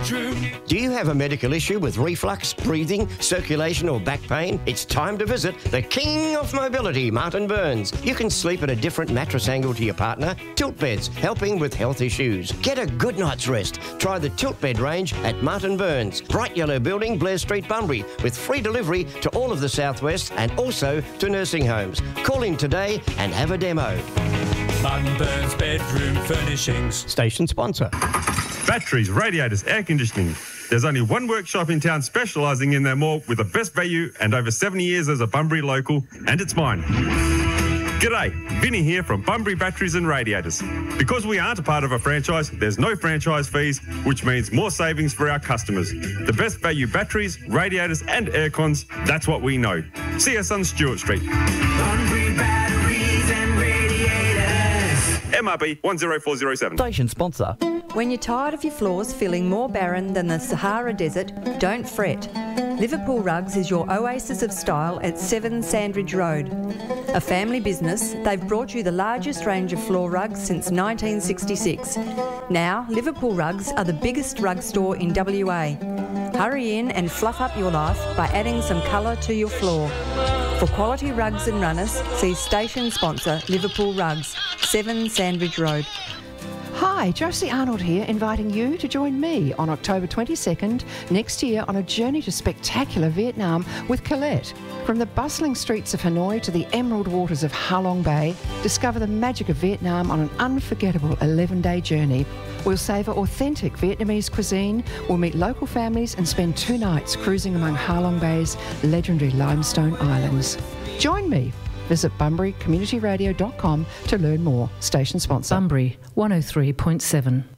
bedroom. Do you have a medical issue with reflux, breathing, circulation or back pain? It's time to visit the King of Mobility, Martin Burns. You can sleep at a different mattress angle to your partner. Tilt beds, helping with health issues. Get a good night's rest. Try the Tilt Bed range at Martin Burns, Bright Yellow Building, Blair Street, Bunbury, with free delivery to all of the southwest and also to nursing homes. Call in today and have a demo. Martin Burns Bedroom Furnishings. Station sponsor. Batteries, radiators, air conditioning. There's only one workshop in town specialising in them all with the best value and over 70 years as a Bunbury local, and it's mine. G'day, Vinny here from Bunbury Batteries and Radiators. Because we aren't a part of a franchise, there's no franchise fees, which means more savings for our customers. The best value batteries, radiators and aircons, that's what we know. See us on Stewart Street. Bunbury Batteries and Radiators. MRB 10407. Station sponsor. When you're tired of your floors feeling more barren than the Sahara Desert, don't fret. Liverpool Rugs is your oasis of style at 7 Sandridge Road. A family business, they've brought you the largest range of floor rugs since 1966. Now, Liverpool Rugs are the biggest rug store in WA. Hurry in and fluff up your life by adding some colour to your floor. For quality rugs and runners, see station sponsor Liverpool Rugs, 7 Sandridge Road. Hi, Josie Arnold here, inviting you to join me on October 22nd next year on a journey to spectacular Vietnam with Colette. From the bustling streets of Hanoi to the emerald waters of Ha Long Bay, discover the magic of Vietnam on an unforgettable 11-day journey. We'll savour authentic Vietnamese cuisine, we'll meet local families and spend 2 nights cruising among Ha Long Bay's legendary limestone islands. Join me. Visit bunburycommunityradio.com to learn more. Station sponsor. Bunbury 103.7.